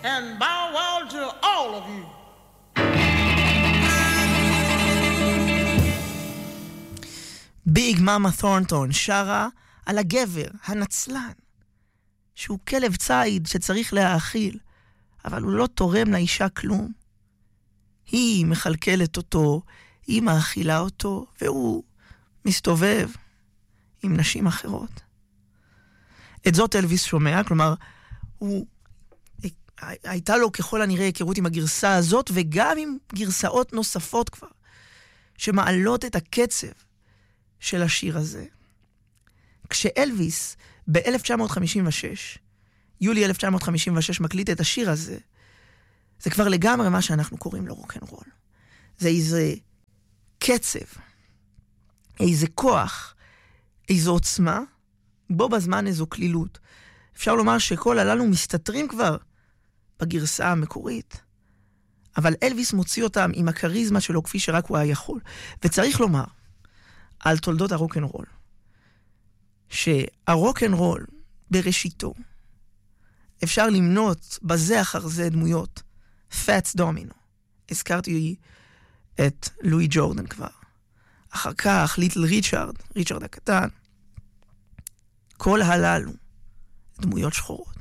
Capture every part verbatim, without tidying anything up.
and bow wow to all of you. ביג מאמה תורנטון שרה על הגבר, הנצלן, שהוא כלב ציד שצריך להאכיל, אבל הוא לא תורם לאישה כלום. היא מחלקלת אותו, היא מאכילה אותו, והוא מסתובב עם נשים אחרות. את זאת אלוויס שומע, כלומר, הוא, הייתה לו ככל הנראה היכרות עם הגרסה הזאת, וגם עם גרסאות נוספות כבר, שמעלות את הקצב של השיר הזה. כשאלוויס ב-אלף תשע מאות חמישים ושש, יולי אלף תשע מאות חמישים ושש, מקליט את השיר הזה, זה כבר לגמרי מה שאנחנו קוראים לו רוק'נ'רול. זה איזה קצב, איזה כוח, איזו עוצמה, בו בזמן איזו כלילות. אפשר לומר שכל הללו מסתתרים כבר בגרסה המקורית, אבל אלוויס מוציא אותם עם הקריזמה שלו כפי שרק הוא היה יכול. וצריך לומר על תולדות הרוק'נ'רול, שהרוק'נ'רול בראשיתו, אפשר למנות בזה אחר זה דמויות. פאטס דומינו, הזכרתי את לואי ג'ורדן כבר. אחר כך ליטל ריצ'ארד, ריצ'ארד הקטן. כל הללו דמויות שחורות.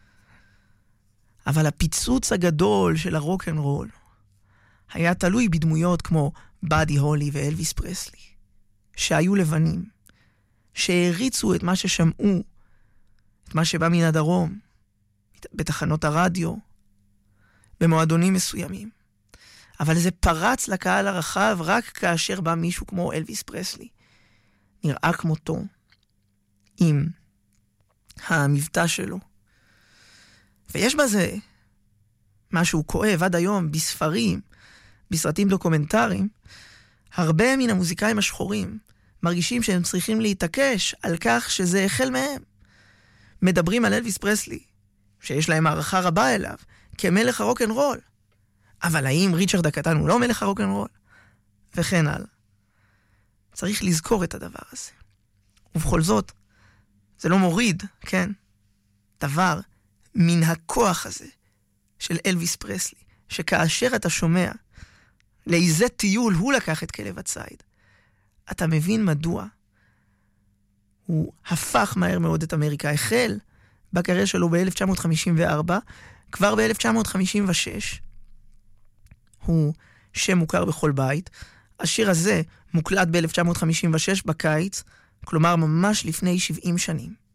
אבל הפיצוץ הגדול של הרוק'נ'רול היה תלוי בדמויות כמו באדי הולי ואלוויס פרסלי, שהיו לבנים, שהריצו את מה ששמעו, את מה שבא מן הדרום, בתחנות הרדיו, במועדונים מסוימים. אבל זה פרץ לקהל הרחב רק כאשר בא מישהו כמו אלוויס פרסלי. נראה כמותו, עם המבטא שלו. ויש בזה משהו כואב עד היום בספרים, בסרטים דוקומנטריים. הרבה מן המוזיקאים השחורים מרגישים שהם צריכים להתעקש על כך שזה החל מהם. מדברים על אלוויס פרסלי, שיש להם הערכה רבה אליו, כמלך הרוק'נ'רול. אבל האם ריצ'רד הקטן הוא לא מלך הרוק'נ'רול? וכן הלאה. צריך לזכור את הדבר הזה. ובכל זאת, זה לא מוריד, כן? דבר מן הכוח הזה של אלוויס פרסלי, שכאשר אתה שומע לאיזה טיול הוא לקח את כלב הציד, אתה מבין מדוע הוא הפך מהר מאוד את אמריקה. החל בקריירה שלו ב-אלף תשע מאות חמישים וארבע, כבר ב-אלף תשע מאות חמישים ושש הוא שם מוכר בכל בית. השיר הזה מוקלט ב-אלף תשע מאות חמישים ושש בקיץ, כלומר ממש לפני שבעים שנים.